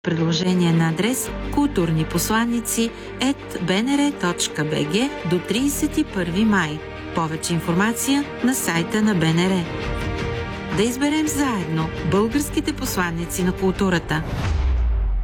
Предложение на адрес kulturniposlanicи@bnr.bg до 31 май. Повече информация на сайта на БНР. Да изберем заедно българските посланици на културата.